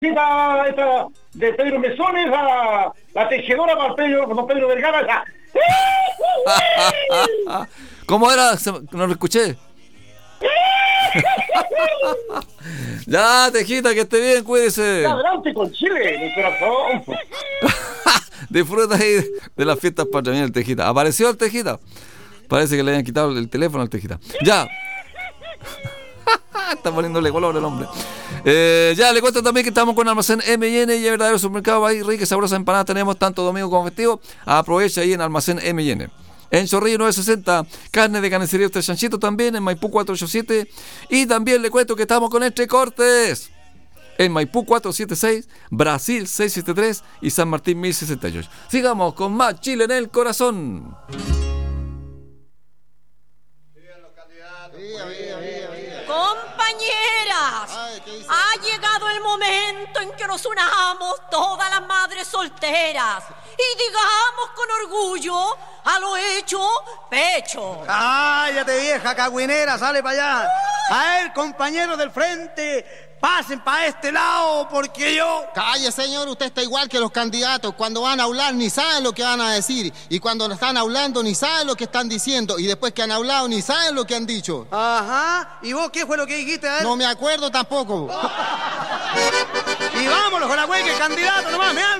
esta de Pedro Mesones, la tejedora para don Pedro Vergara, esa. ¿Cómo era? No lo escuché. Ya, Tejita, que esté bien, cuídese. Adelante con Chile, mi corazón. Disfruta ahí de las fiestas patrias, el Tejita. ¿Apareció el Tejita? Parece que le habían quitado el teléfono al Tejita. Ya. Está poniéndole color el hombre. Ya, le cuento también que estamos con Almacén M&N y el verdadero supermercado ahí, rica y sabrosa empanada. Tenemos tanto domingo como festivo. Aprovecha ahí en Almacén M&N. En Chorrillo 960, carne de carnicería Usted Chanchito también, en Maipú 487. Y también le cuento que estamos con Entre Cortes. En Maipú 476, Brasil 673 y San Martín 1068. Sigamos con más Chile en el corazón. Compañeras, ha llegado el momento en que nos unamos todas las madres solteras y digamos con orgullo a lo hecho pecho. Cállate, vieja cagüinera, sale para allá. A ver, compañeros del frente, pasen para este lado porque yo... Calle, señor, usted está igual que los candidatos. Cuando van a hablar ni saben lo que van a decir. Y cuando están hablando ni saben lo que están diciendo. Y después que han hablado ni saben lo que han dicho. Ajá, ¿y vos qué fue lo que dijiste? A ver. No me acuerdo tampoco. Y vámonos con la güey que el candidato nomás, me